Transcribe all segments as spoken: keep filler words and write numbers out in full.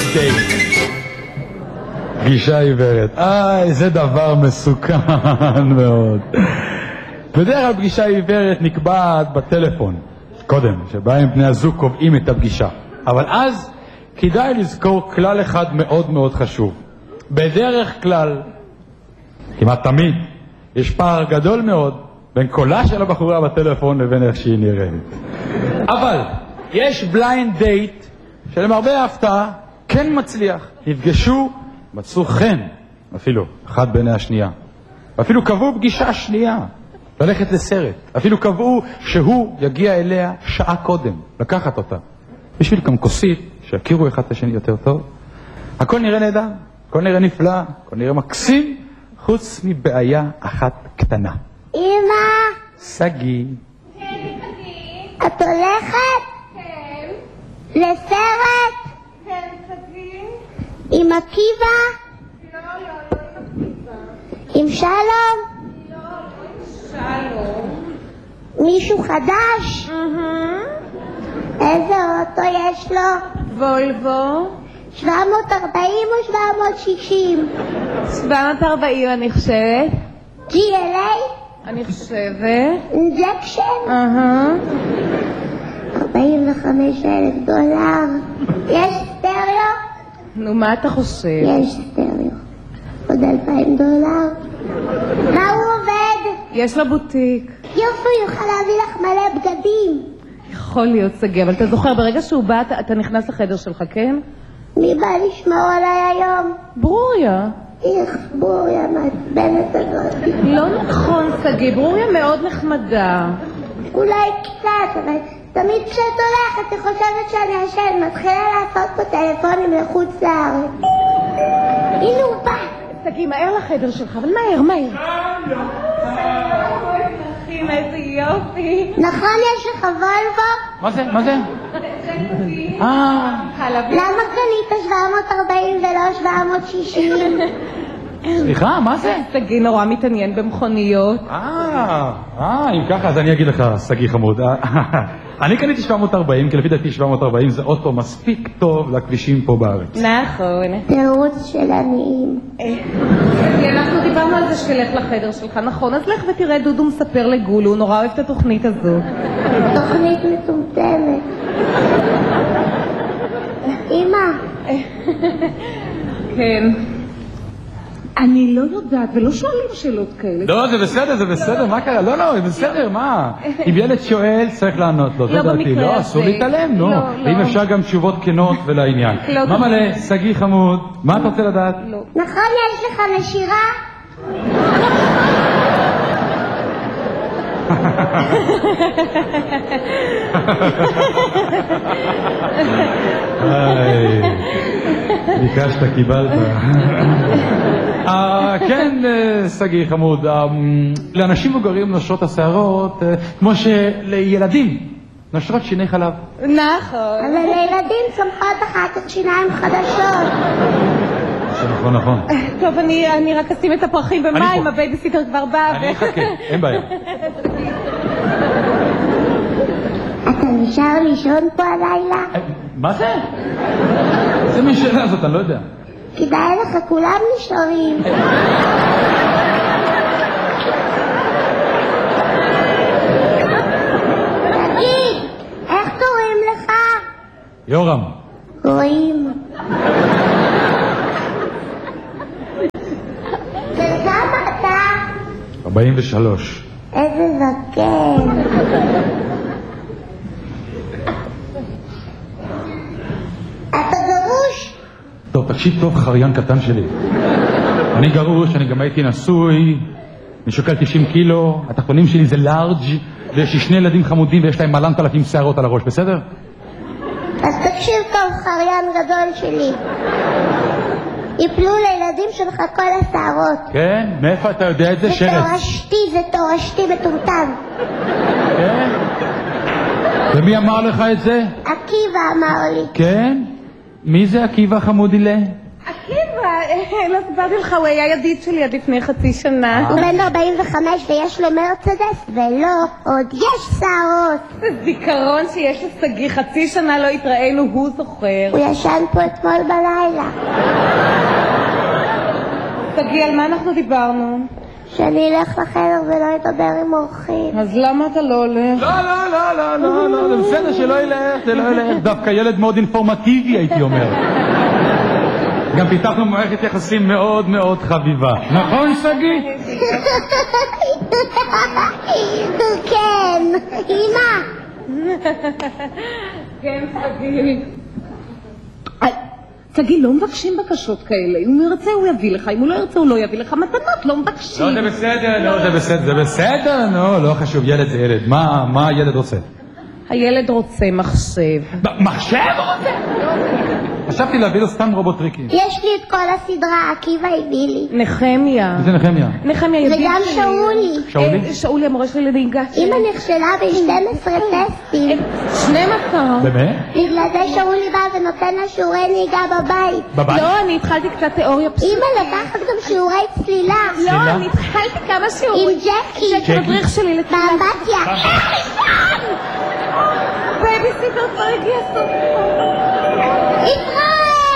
date. פגישה עיוורת. איי, זה דבר מסוכן מאוד. בדרך כלל פגישה עיוורת נקבעת בטלפון. קודם, שבהם בני הזוג קובעים את הפגישה. אבל אז כדאי לזכור כלל אחד מאוד מאוד חשוב. בדרך כלל, כמעט תמיד, יש פער גדול מאוד בין קולה של הבחורה בטלפון לבין איך שהיא נראית. אבל יש בליינד דייט שלמרבה ההפתעה כן מצליח. נפגשו, מצאו חן, אפילו אחד בעיני השנייה. אפילו קבעו פגישה שנייה, ללכת לסרט. אפילו קבעו שהוא יגיע אליה שעה קודם, לקחת אותה. בשביל גם כוסית, שיכירו אחד את השני יותר טוב. הכל נראה נהדר, הכל נראה נפלא, הכל נראה מקסים, חוץ מבעיה אחת קטנה. אמא! סגי. כן, סגי. את הולכת? כן. לסרט? כן, סגי. עם עקיבא? לא, לא, לא עם עקיבא. עם שלום? לא, לא עם שלום. מישהו חדש? אהה. איזה אוטו יש לו? וולבו. שבע מאות ארבעים או שבע מאות שישים? שבע מאות ארבעים אני חושבת. ג'י אל איי? אני חושבת. אינג'קשן? אהה. ארבעים וחמישה אלף דולר. יש סטריאו? נו, מה אתה חושב? יש סטריאו. עוד אלפיים דולר. מה הוא עובד? יש לו בוטיק. יופי, הוא יוכל להביא לך מלא בגדים. יכול להיות סגי, אבל אתה זוכר, ברגע שהוא בא, אתה, אתה נכנס לחדר שלך, כן? מי בא לשמור עליי היום? ברוריה. איך ברוריה מעצבנת הזאת. לא נכון סגי, ברוריה מאוד נחמדה. אולי קצת, אבל תמיד כשאת הולכת, את חושבת שאני אשן, מתחילה לעשות פה טלפונים לחוץ לארץ. הנה הוא בא. סגי, מהר לחדר שלך, אבל מהר, מהר. איזה יופי. נכון, יש לך וולבו? מה זה? מה זה? אה. למה קנית שבע מאות ארבעים ולא שבע מאות שישים? סליחה, מה זה? סגי נורא מתעניין במכוניות. אה, אה, אם ככה, אז אני אגיד לך, סגי חמוד. אני קניתי שבע מאות ארבעים, כי לפי דעתי שבע מאות ארבעים זה אוטו מספיק טוב לכבישים פה בארץ. נכון. תירוץ של עניים. אנחנו דיברנו על זה שתלך לחדר שלך, נכון? אז לך ותראה, דודו מספר לגולו, הוא נורא אוהב את התוכנית הזו. תוכנית מטומטמת. אמא. כן. אני לא יודעת, ולא שואלים שאלות כאלה. לא, זה בסדר, זה בסדר, מה קרה? לא, לא, זה בסדר, מה? אם ילד שואל, צריך לענות לו, זה דעתי. לא, אסור להתעלם, נו. אם אפשר גם תשובות כנות ולעניין. מה מלא, סגי חמוד, מה אתה רוצה לדעת? נכון, יש לך נשירה? ביקשת, קיבלת. כן, סגי חמוד, לאנשים מבוגרים נושרות השערות כמו שלילדים נושרות שיני חלב. נכון. אבל לילדים צומחות אחר כך שיניים חדשות. נכון, נכון. טוב, אני רק אשים את הפרחים במים, הבייביסיטר כבר בא. אני אחכה, אין בעיה. אתה נשאר לישון פה הלילה? מה זה? זה מי שאלה הזאת, אני לא יודע. כדאי לך, כולם נשארים. תגיד, איך קוראים לך? יורם. רואים. וכמה אתה? ארבעים ושלוש. איזה זקן. אתה גרוש? טוב, תקשיב טוב, חריין קטן שלי. אני גרוש, אני גם הייתי נשוי, אני שוקל תשעים קילו, התחתונים שלי זה לארג' ויש לי שני ילדים חמודים ויש להם מלנת אלפים שערות על הראש, בסדר? אז תקשיב טוב, חריין גדול שלי. יפלו לילדים שלך כל השערות. כן? מאיפה אתה יודע את זה? זה שרץ. תורשתי, זה תורשתי מטומטם. כן? ומי אמר לך את זה? עקיבא אמר לי. כן? מי זה עקיבא חמודילה? עקיבא, לא סיפרתי לך, הוא היה ידיד שלי עד לפני חצי שנה. הוא בן ארבעים וחמש ויש לו מרצדס, ולא, עוד יש שערות. זה זיכרון שיש לשגיא, חצי שנה לא התראינו, הוא זוכר. הוא ישן פה אתמול בלילה. שגיא, על מה אנחנו דיברנו? שאני אלך לחדר ולא אדבר עם אורחים. אז למה אתה לא הולך? לא, לא, לא, לא, לא, לא, זה בסדר שלא ילך, זה לא ילך. דווקא ילד מאוד אינפורמטיבי, הייתי אומר. גם פיתחנו מערכת יחסים מאוד מאוד חביבה. נכון, שגיא? כן, אמא. כן, שגיא. שגיא, לא מבקשים בקשות כאלה. אם הוא ירצה הוא יביא לך, אם הוא לא ירצה הוא לא יביא לך מתנות, לא מבקשים. לא, זה בסדר, לא, זה בסדר, זה בסדר, לא, לא חשוב, ילד זה ילד. מה, מה הילד רוצה? הילד רוצה מחשב. מחשב רוצה? חשבתי להביא לו סתם רובוטריקים. יש לי את כל הסדרה, עקיבא הביא לי. נחמיה. איזה נחמיה? נחמיה ידיד שלי. וגם שאולי. שאולי? שאולי המורה שלי לנהיגה. אמא נכשלה ב-שנים עשר טסטים. שנים עשר. באמת? בגלל זה שאולי בא ונותן לה שיעורי נהיגה בבית. בבית? לא, אני התחלתי קצת תיאוריה פשוטה. אמא לקחת גם שיעורי צלילה. לא, אני התחלתי כמה שיעורים. עם ג'קי. ג'קי מדריך שלי לצלילה. באמבטיה. בייביסיטר כבר הגיע סוף. ישראל!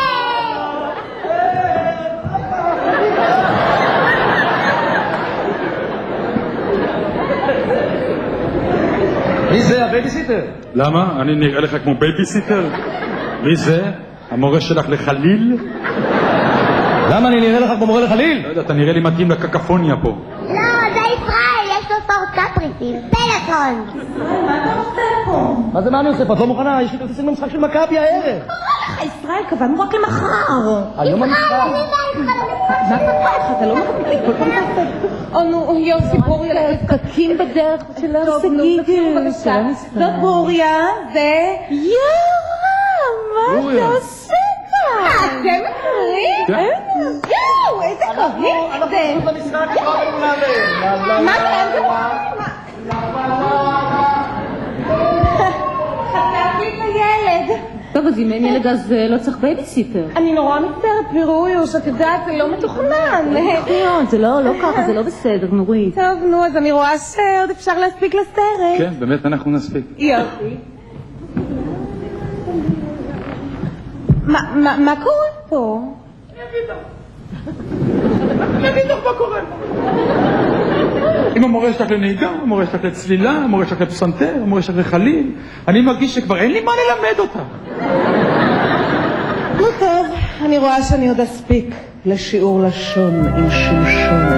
מי זה הבייביסיטר? למה? אני נראה לך כמו בייביסיטר? מי זה? המורה שלך לחליל? למה אני נראה לך כמו מורה לחליל? לא יודע, אתה נראה לי מתאים לקקפוניה פה. לא, זה ישראל, יש לו סורט קפריסין. פלאפון! מה אתה עושה פה? מה זה מה אני עושה פה? את לא מוכנה? יש לי כרטיסים למשחק של מכבי הערב. ישראל, קבענו רק למחר. היום המשחק. מה קרה לך? אתה לא מקפיד, כל פעם תעשה. או נו, יוסי, בוריה, פקקים בדרך של שגיא. זאת בוריה, זה... יואו, מה אתה עושה כאן? אתם מכירים? יואו, איזה קרוב זה. מה זה? חטפתי את הילד. טוב, אז אם אין ילד אז לא צריך בייביסיטר. אני נורא מצטערת, פירויוש, את יודעת, זה לא מתוכנן. זה לא ככה, זה לא בסדר, נורית. טוב, נו, אז אני רואה שעוד אפשר להספיק לסרט. כן, באמת אנחנו נספיק. יופי. מה קורה פה? אני אגיד לך מה קורה. אם המורה שלך לנהיגה, המורה שלך לצלילה, המורה שלך לפסנתר, המורה שלך לחליל, אני מרגיש שכבר אין לי מה ללמד אותה. נו טוב, אני רואה שאני עוד אספיק לשיעור לשון עם שמשון.